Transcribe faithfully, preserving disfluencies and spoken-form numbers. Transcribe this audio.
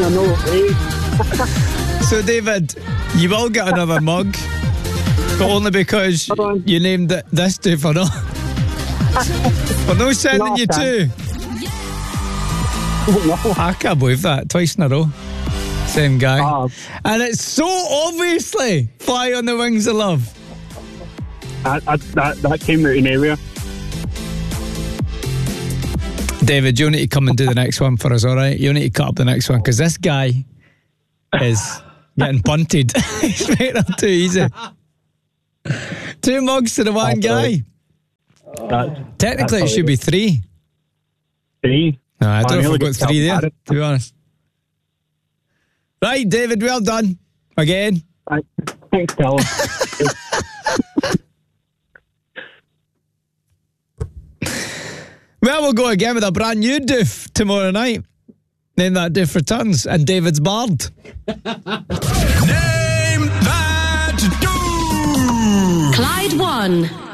I know, eh? So, David, you will get another mug, but only because you named it this two for no. We're no sending No, you thanks. two. I can't believe that. Twice in a row. Same guy. Oh. And it's so obviously Fly on the Wings of Love. I, I, that, that came out in area. David, you need to come and do the next one for us, all right? You need to cut up the next one because this guy is getting bunted. He's making up too easy. Two mugs to the one That's guy. Right. That's, Technically, that's it should be three. three. No, I don't know if nearly we've got got three there, self-added. to be honest. Right, David, well done. Again. Right. Thanks, Callum. Well, we'll go again with a brand new doof tomorrow night. Then that doof returns and David's barred. Name that doof! Clyde one.